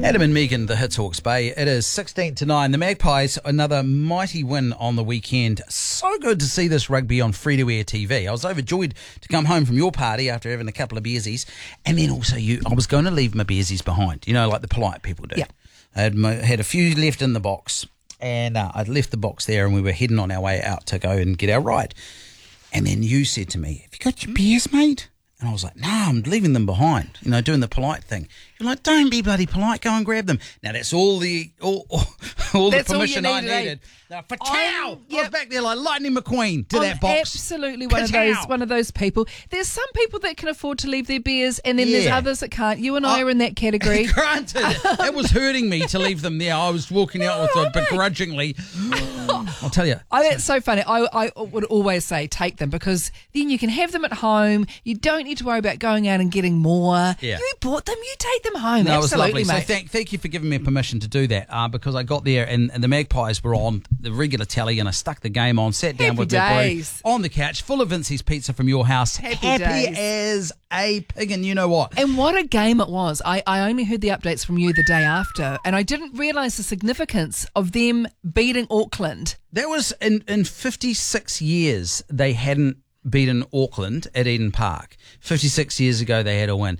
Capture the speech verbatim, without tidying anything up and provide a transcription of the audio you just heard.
Adam and Megan, the Hits Hawke's Bay. It is sixteen to nine. The Magpies, another mighty win on the weekend. So good to see this rugby on free-to-air T V. I was overjoyed to come home from your party after having a couple of beersies. And then also you, I was going to leave my beersies behind, you know, like the polite people do. Yeah. I had, my, had a few left in the box, and uh, I'd left the box there, and we were heading on our way out to go and get our ride. And then you said to me, "Have you got your beers, mate?" And I was like, "No, I'm leaving them behind," you know, doing the polite thing. You're like, "Don't be bloody polite, go and grab them." Now, that's all the all, all, all the That's all you permission I needed, eh? needed. Now, for I'm- chow! I was yep. back there like Lightning McQueen to I'm that box. absolutely one of Ka-chow! those one of those people. There's some people that can afford to leave their beers, and then there's Yeah. others that can't. You and I Oh. are in that category. Granted, it was hurting me to leave them there. I was walking out with No, it mate. begrudgingly. I'll tell you. Oh, that's so funny. I, I would always say take them, because then you can have them at home. You don't need to worry about going out and getting more. Yeah. You bought them, you take them home. No, it was Absolutely, lovely. mate. So thank, thank you for giving me permission to do that, uh, because I got there and, and the Magpies were on the regular telly, and I stuck the game on, sat down Happy with my days. brew on the couch, full of Vincey's pizza from your house, Happy days. as a pig, and you know what? And what a game it was. I, I only heard the updates from you the day after, and I didn't realise the significance of them beating Auckland. That was in, in fifty-six years they hadn't beaten Auckland at Eden Park. fifty-six years ago they had a win.